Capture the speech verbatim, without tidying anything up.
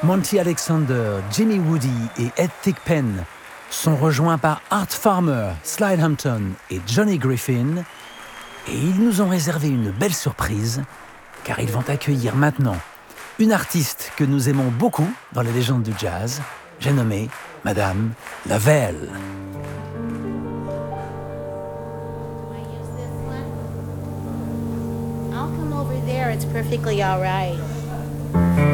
Monty Alexander, Jimmy Woody et Ed Thigpen sont rejoints par Art Farmer, Slide Hampton et Johnny Griffin. Et ils nous ont réservé une belle surprise, car ils vont accueillir maintenant une artiste que nous aimons beaucoup dans les légendes du jazz. J'ai nommé Madame Lavelle. I'll come over there, it's perfectly all right.